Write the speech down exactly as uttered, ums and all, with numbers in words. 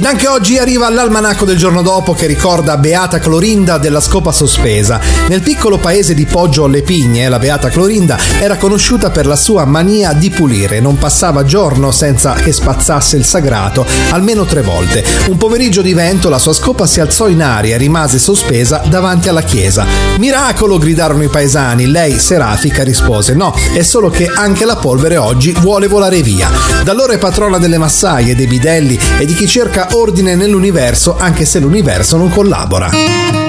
Anche oggi arriva l'almanacco del giorno dopo che ricorda Beata Clorinda della Scopa Sospesa. Nel piccolo paese di Poggio alle Pigne, la Beata Clorinda era conosciuta per la sua mania di pulire. Non passava giorno senza che spazzasse il sagrato, almeno tre volte. Un pomeriggio di vento la sua scopa si alzò in aria e rimase sospesa davanti alla chiesa. Miracolo, gridarono i paesani. Lei, serafica, rispose: no, è solo che anche la polvere oggi vuole volare via. Da allora è patrona delle massaie, dei bidelli e di chi cerca ordine nell'universo, anche se l'universo non collabora.